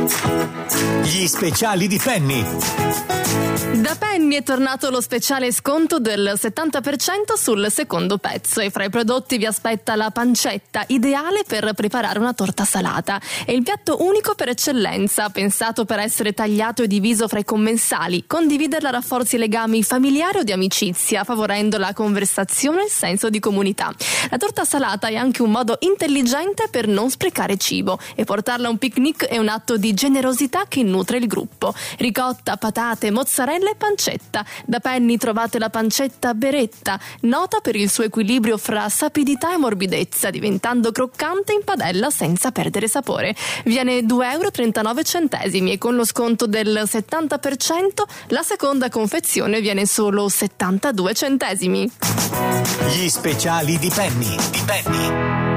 Gli speciali di Penny. Da Penny è tornato lo speciale sconto del 70% sul secondo pezzo e fra i prodotti vi aspetta la pancetta, ideale per preparare una torta salata. È il piatto unico per eccellenza, pensato per essere tagliato e diviso fra i commensali. Condividerla rafforzi i legami familiari o di amicizia, favorendo la conversazione e il senso di comunità. La torta salata è anche un modo intelligente per non sprecare cibo e portarla a un picnic è un atto di generosità che nutre il gruppo. Ricotta, patate, mozzarella e pancetta. Da Penny trovate la pancetta beretta, nota per il suo equilibrio fra sapidità e morbidezza, diventando croccante in padella senza perdere sapore. Viene 2,39 € e con lo sconto del 70% la seconda confezione viene solo 72 centesimi. Gli speciali di Penny.